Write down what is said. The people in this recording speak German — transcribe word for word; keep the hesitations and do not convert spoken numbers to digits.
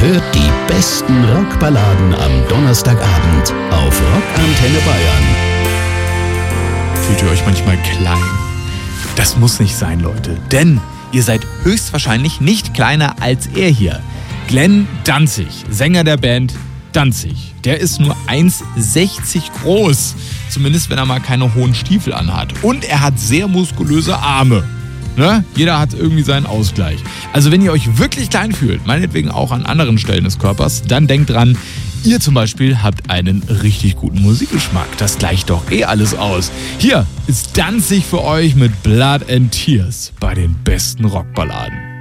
hört die besten Rockballaden am Donnerstagabend auf Rockantenne Bayern. Fühlt ihr euch manchmal klein? Das muss nicht sein, Leute. Denn ihr seid höchstwahrscheinlich nicht kleiner als er hier. Glenn Danzig, Sänger der Band Danzig. Der ist nur eins Komma sechzig groß. Zumindest, wenn er mal keine hohen Stiefel anhat. Und er hat sehr muskulöse Arme. Ne? Jeder hat irgendwie seinen Ausgleich. Also wenn ihr euch wirklich klein fühlt, meinetwegen auch an anderen Stellen des Körpers, dann denkt dran, ihr zum Beispiel habt einen richtig guten Musikgeschmack. Das gleicht doch eh alles aus. Hier ist Danzig für euch mit Blood and Tears bei den besten Rockballaden.